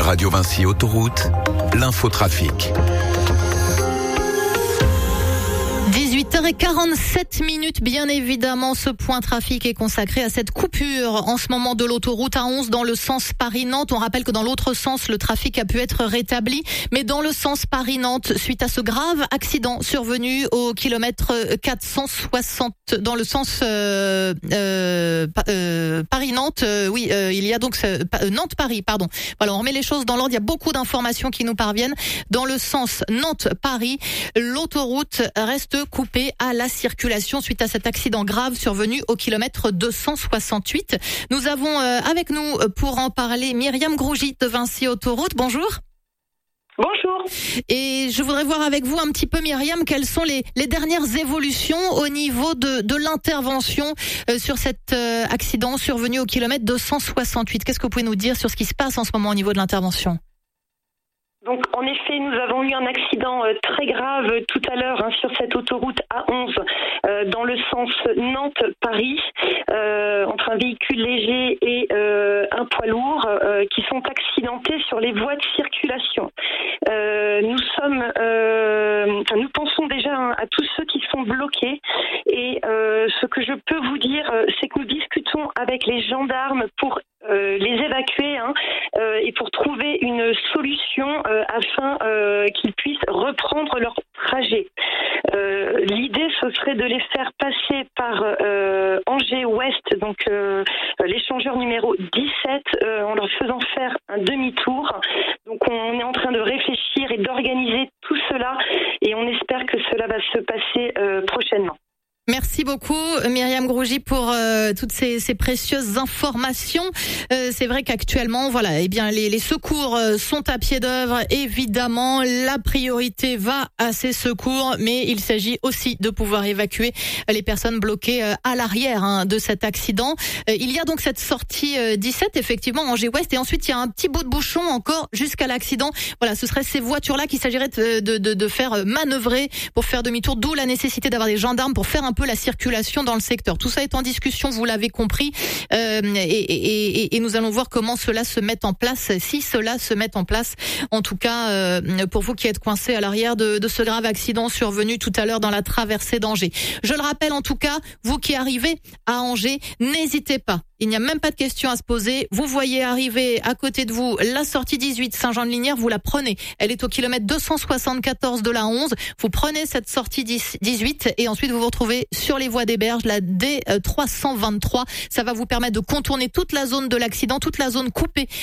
Radio Vinci Autoroute, l'infotrafic. 18h47, bien évidemment, ce point trafic est consacré à cette coupure en ce moment de l'autoroute A11 dans le sens Paris-Nantes. On rappelle que dans l'autre sens, le trafic a pu être rétabli, mais dans le sens Paris-Nantes, suite à ce grave accident survenu au kilomètre 460 dans le sens Paris-Nantes, il y a donc Nantes-Paris, pardon. Voilà, on remet les choses dans l'ordre, il y a beaucoup d'informations qui nous parviennent. Dans le sens Nantes-Paris, l'autoroute reste coupée à la circulation suite à cet accident grave survenu au kilomètre 268. Nous avons avec nous pour en parler Myriam Grougy de Vinci Autoroute. Bonjour. Bonjour. Et je voudrais voir avec vous un petit peu, Myriam, quelles sont les dernières évolutions au niveau de l'intervention sur cet accident survenu au kilomètre 268. Qu'est-ce que vous pouvez nous dire sur ce qui se passe en ce moment au niveau de l'intervention ? Donc, en effet, nous avons eu un accident très grave tout à l'heure sur cette autoroute A11 dans le sens Nantes-Paris entre un véhicule léger et un poids lourd qui sont accidentés sur les voies de circulation. Nous pensons déjà à tous ceux qui sont bloqués et ce que je peux vous dire, c'est que nous discutons avec les gendarmes pour les évacuer et pour trouver une solution afin qu'ils puissent reprendre leur trajet. L'idée, ce serait de les faire passer par Angers Ouest, donc l'échangeur numéro 17, en leur faisant faire un demi-tour. Donc on est en train de réfléchir et d'organiser tout cela et on espère que cela va se passer prochainement. Merci beaucoup Myriam Grougy pour toutes ces précieuses informations. C'est vrai qu'actuellement, voilà, les secours sont à pied d'œuvre. Évidemment, la priorité va à ces secours, mais il s'agit aussi de pouvoir évacuer les personnes bloquées à l'arrière de cet accident. Il y a donc cette sortie 17, effectivement, Angers Ouest, et ensuite il y a un petit bout de bouchon encore jusqu'à l'accident. Voilà, ce seraient ces voitures-là qu'il s'agirait de faire manœuvrer pour faire demi-tour, d'où la nécessité d'avoir des gendarmes pour faire un peu la circulation dans le secteur. Tout ça est en discussion, vous l'avez compris, et nous allons voir comment cela se met en place, si cela se met en place. En tout cas, pour vous qui êtes coincés à l'arrière de ce grave accident survenu tout à l'heure dans la traversée d'Angers. Je le rappelle en tout cas, vous qui arrivez à Angers, n'hésitez pas. Il n'y a même pas de question à se poser. Vous voyez arriver à côté de vous la sortie 18 Saint-Jean-de-Lignières, vous la prenez. Elle est au kilomètre 274 de la 11. Vous prenez cette sortie 18 et ensuite vous vous retrouvez sur les voies des Berges, la D323. Ça va vous permettre de contourner toute la zone de l'accident, toute la zone coupée